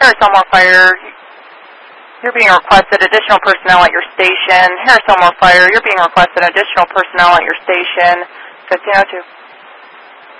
Harris Elmore Fire, you're being requested additional personnel at your station. Harris Elmore Fire, you're being requested additional personnel at your station. 1502.